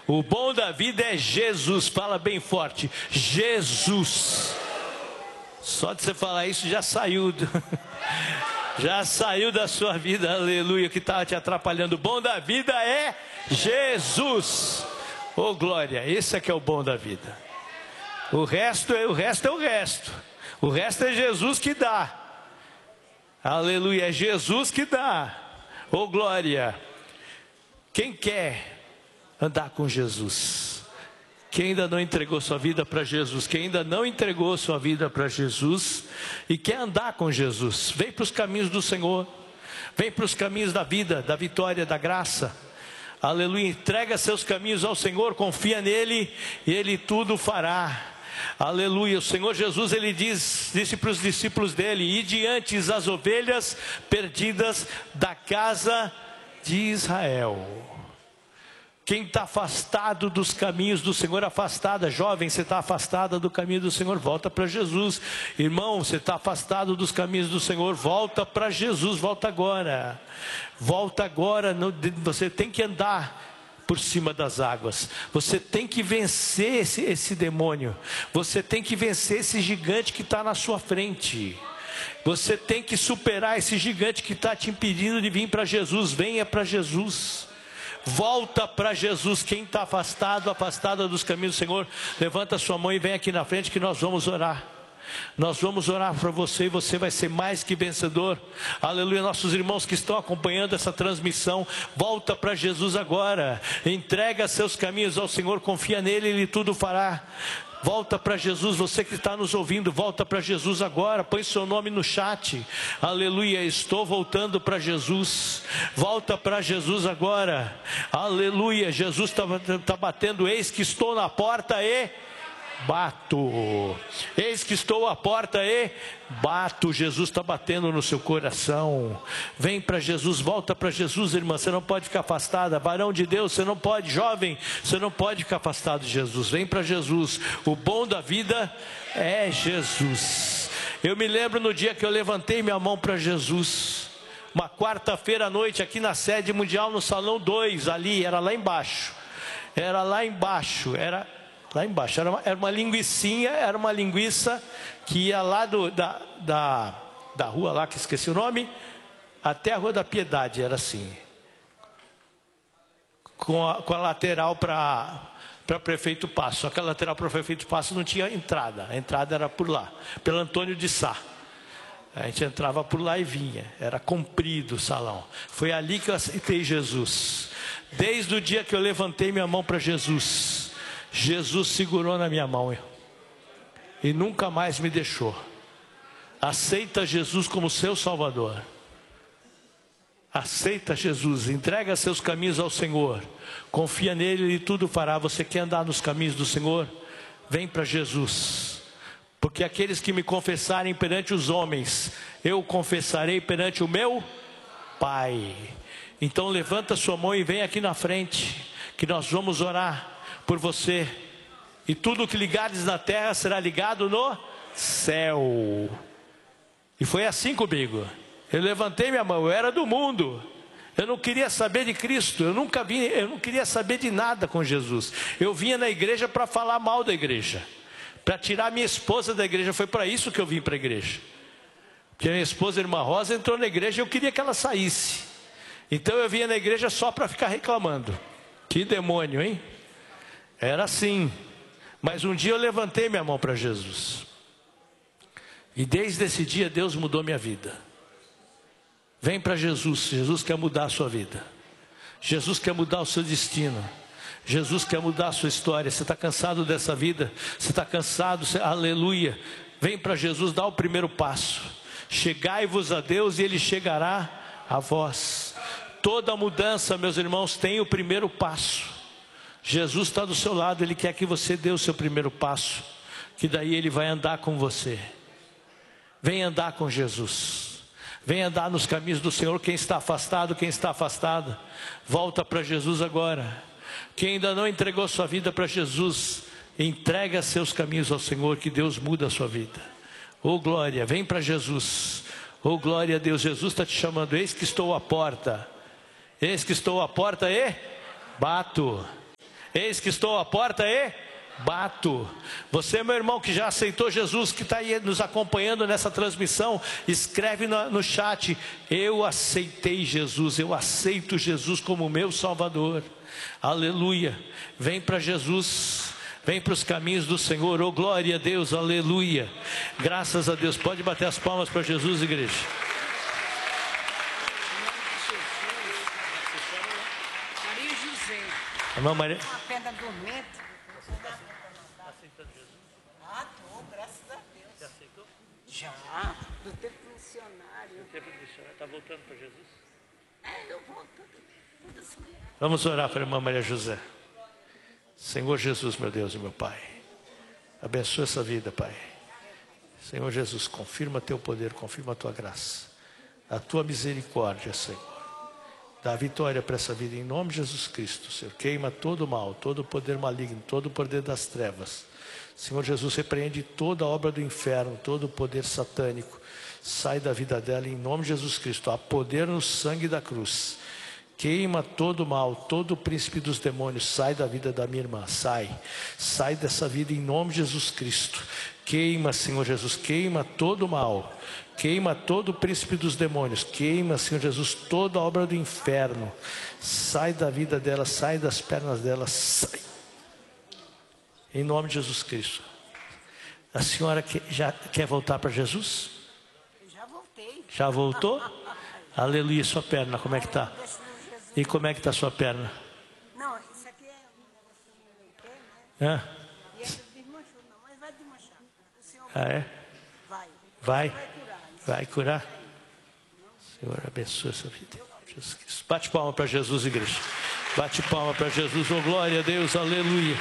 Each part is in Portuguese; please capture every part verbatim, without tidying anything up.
O bom da vida é Jesus. Fala bem forte: Jesus. Só de você falar isso já saiu do... já saiu da sua vida, aleluia, que estava te atrapalhando. O bom da vida é Jesus. Oh glória, esse é que é o bom da vida. O resto é o resto é o resto. O resto é Jesus que dá. Aleluia, é Jesus que dá. Oh glória. Quem quer andar com Jesus? Quem ainda não entregou sua vida para Jesus, quem ainda não entregou sua vida para Jesus e quer andar com Jesus, vem para os caminhos do Senhor, vem para os caminhos da vida, da vitória, da graça. Aleluia, entrega seus caminhos ao Senhor, confia nele e ele tudo fará. Aleluia, o Senhor Jesus, ele diz, disse para os discípulos dele: e diante as ovelhas perdidas da casa de Israel. Quem está afastado dos caminhos do Senhor, afastada, jovem, você está afastada do caminho do Senhor, volta para Jesus. Irmão, você está afastado dos caminhos do Senhor, volta para Jesus, volta agora. Volta agora, você tem que andar por cima das águas. Você tem que vencer esse, esse demônio. Você tem que vencer esse gigante que está na sua frente. Você tem que superar esse gigante que está te impedindo de vir para Jesus. Venha para Jesus. Volta para Jesus. Quem está afastado, afastada dos caminhos do Senhor, levanta a sua mão e vem aqui na frente que nós vamos orar. Nós vamos orar para você e você vai ser mais que vencedor. Aleluia. Nossos irmãos que estão acompanhando essa transmissão, volta para Jesus agora. Entrega seus caminhos ao Senhor, confia nele, ele tudo fará. Volta para Jesus, você que está nos ouvindo, volta para Jesus agora, põe seu nome no chat. Aleluia, estou voltando para Jesus. Volta para Jesus agora. Aleluia, Jesus está tá batendo. Eis que estou na porta e bato. Eis que estou à porta e bato. Jesus está batendo no seu coração. Vem para Jesus, volta para Jesus, irmã. Você não pode ficar afastada. Varão de Deus, você não pode. Jovem, você não pode ficar afastado de Jesus. Vem para Jesus. O bom da vida é Jesus. Eu me lembro no dia que eu levantei minha mão para Jesus, uma quarta-feira à noite, aqui na sede mundial, no salão dois, ali, era lá embaixo. Era lá embaixo, era lá embaixo, era uma, era uma linguicinha, era uma linguiça que ia lá do, da, da, da rua lá, que esqueci o nome, até a Rua da Piedade, era assim, com a, com a lateral para para Prefeito Passo. Aquela lateral para Prefeito Passo não tinha entrada, a entrada era por lá, pelo Antônio de Sá. A gente entrava por lá e vinha, era comprido o salão. Foi ali que eu aceitei Jesus. Desde o dia que eu levantei minha mão para Jesus, Jesus segurou na minha mão e nunca mais me deixou. Aceita Jesus como seu Salvador. Aceita Jesus, entrega seus caminhos ao Senhor, confia nele e tudo fará. Você quer andar nos caminhos do Senhor? Vem para Jesus. Porque aqueles que me confessarem perante os homens, eu confessarei perante o meu Pai. Então levanta sua mão e vem aqui na frente, que nós vamos orar por você. E tudo que ligares na terra será ligado no céu. E foi assim comigo. Eu levantei minha mão, eu era do mundo. Eu não queria saber de Cristo, eu nunca vim, eu não queria saber de nada com Jesus. Eu vinha na igreja para falar mal da igreja, para tirar minha esposa da igreja. Foi para isso que eu vim para a igreja. Porque minha esposa, irmã Rosa, entrou na igreja e eu queria que ela saísse. Então eu vinha na igreja só para ficar reclamando. Que demônio, hein? Era assim. Mas um dia eu levantei minha mão para Jesus. E desde esse dia Deus mudou minha vida. Vem para Jesus. Jesus quer mudar a sua vida. Jesus quer mudar o seu destino. Jesus quer mudar a sua história. Você está cansado dessa vida? Você está cansado? Você... Aleluia. Vem para Jesus, dá o primeiro passo. Chegai-vos a Deus e Ele chegará a vós. Toda mudança, meus irmãos, tem o primeiro passo. Jesus está do seu lado, Ele quer que você dê o seu primeiro passo, que daí Ele vai andar com você. Vem andar com Jesus. Vem andar nos caminhos do Senhor. Quem está afastado, quem está afastada, volta para Jesus agora. Quem ainda não entregou sua vida para Jesus, entrega seus caminhos ao Senhor, que Deus muda a sua vida. Oh glória, vem para Jesus. Oh glória a Deus, Jesus está te chamando. Eis que estou à porta. Eis que estou à porta e bato. Eis que estou à porta e bato. Você, meu irmão, que já aceitou Jesus, que está aí nos acompanhando nessa transmissão, escreve no, no chat: eu aceitei Jesus, eu aceito Jesus como meu Salvador. Aleluia. Vem para Jesus, vem para os caminhos do Senhor. Oh, glória a Deus, aleluia. Graças a Deus. Pode bater as palmas para Jesus, igreja. Maria José. Irmã Maria. Uma pedra dormente. Ah, tô, graças a Deus. Já aceitou? Já, do tempo missionário. O tempo missionário está voltando para Jesus? É, eu vou tudo, tudo assim. Vamos orar para a irmã Maria José. Senhor Jesus, meu Deus e meu Pai, abençoa essa vida, Pai. Senhor Jesus, confirma teu poder, confirma a tua graça, a tua misericórdia, Senhor. Dá vitória para essa vida em nome de Jesus Cristo, Senhor. Queima todo o mal, todo o poder maligno, todo o poder das trevas. Senhor Jesus, repreende toda a obra do inferno, todo o poder satânico. Sai da vida dela em nome de Jesus Cristo. Há poder no sangue da cruz. Queima todo o mal, todo o príncipe dos demônios. Sai da vida da minha irmã, sai. Sai dessa vida em nome de Jesus Cristo. Queima, Senhor Jesus, queima todo o mal. Queima todo o príncipe dos demônios. Queima, Senhor Jesus, toda a obra do inferno. Sai da vida dela, sai das pernas dela, sai. Em nome de Jesus Cristo. A senhora que, já quer voltar para Jesus? Já voltei. Já voltou? Aleluia, sua perna, como é que está? E como é que está a sua perna? Não, isso aqui é um negocinho em pé, né? Hã? E essa desmanchou, não, mas vai desmanchar. O Senhor Ah, é? vai. Vai? Vai curar. Vai curar? Senhor, abençoa essa vida. Jesus Cristo. Bate palma para Jesus, igreja. Bate palma para Jesus. Oh, glória a Deus, aleluia.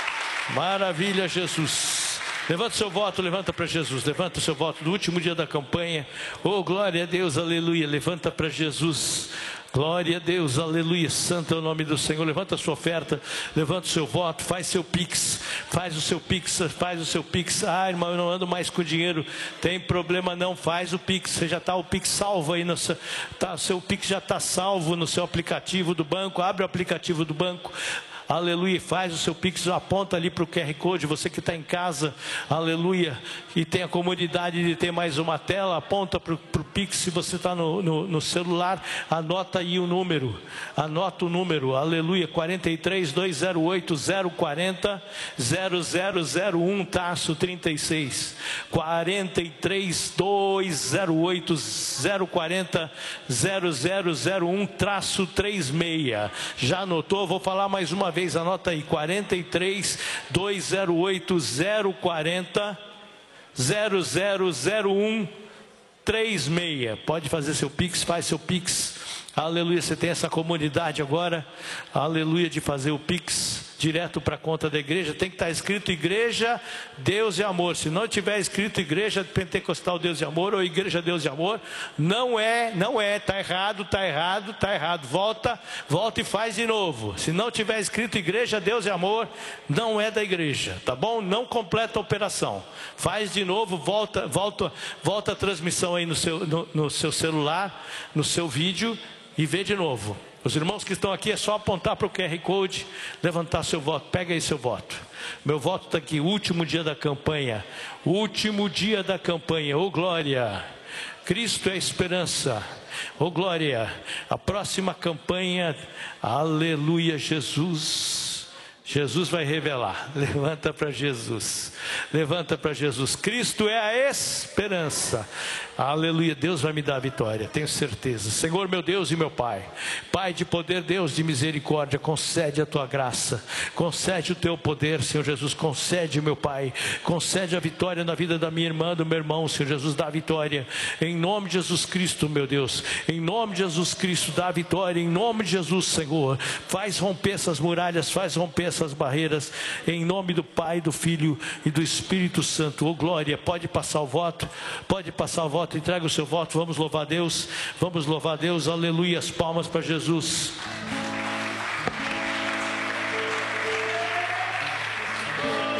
Maravilha, Jesus. Levanta o seu voto, levanta para Jesus. Levanta o seu voto do último dia da campanha. Oh, glória a Deus, aleluia. Levanta para Jesus. Glória a Deus, aleluia, santo é o nome do Senhor. Levanta a sua oferta, levanta o seu voto, faz seu pix, faz o seu pix, faz o seu pix. Ah, irmão, eu não ando mais com dinheiro. Tem problema não, faz o pix. Você já está o pix salvo aí, no seu, tá, o seu pix já está salvo no seu aplicativo do banco. Abre o aplicativo do banco. Aleluia, faz o seu pix, aponta ali para o Q R Code. Você que está em casa, aleluia, e tem a comodidade de ter mais uma tela, aponta para o pix. Se você está no, no, no celular, anota aí o número, anota o número, aleluia, quatro três dois zero oito zero quatro zero zero zero zero um traço trinta e seis, quatro três dois zero oito zero quatro zero zero zero um traço trinta e seis. Já anotou? Vou falar mais uma vez. Anota aí, quatro três dois zero oito zero quatro zero zero zero um trinta e seis. Pode fazer seu pix, faz seu pix. Aleluia, você tem essa comunidade agora, aleluia, de fazer o pix direto para a conta da igreja. Tem que estar escrito Igreja Deus e Amor. Se não tiver escrito Igreja Pentecostal Deus e Amor ou Igreja Deus e Amor, não é, não é, está errado, está errado, está errado. Volta, volta e faz de novo. Se não tiver escrito Igreja Deus e Amor, não é da igreja, tá bom? Não completa a operação. Faz de novo, volta, volta, volta a transmissão aí no seu, no, no seu celular, no seu vídeo, e vê de novo. Os irmãos que estão aqui, é só apontar para o Q R Code, levantar seu voto. Pega aí seu voto. Meu voto está aqui, último dia da campanha. Último dia da campanha. Oh, glória! Cristo é a esperança. Oh, glória! A próxima campanha, aleluia, Jesus. Jesus vai revelar. Levanta para Jesus. Levanta para Jesus. Cristo é a esperança. Aleluia. Deus vai me dar a vitória, tenho certeza. Senhor, meu Deus e meu Pai, Pai de poder, Deus de misericórdia, concede a tua graça, concede o teu poder, Senhor Jesus. Concede, meu Pai, concede a vitória na vida da minha irmã, do meu irmão, Senhor Jesus. Dá a vitória em nome de Jesus Cristo, meu Deus. Em nome de Jesus Cristo, dá a vitória em nome de Jesus, Senhor. Faz romper essas muralhas, faz romper essas barreiras, em nome do Pai, do Filho e do Espírito Santo. Oh, glória! Pode passar o voto, pode passar o voto. Entrega o seu voto, vamos louvar a Deus, vamos louvar a Deus, aleluia, as palmas para Jesus.